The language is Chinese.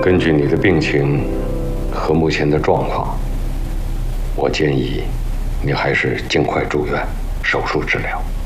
根据你的病情和目前的状况，我建议你还是尽快住院手术治疗。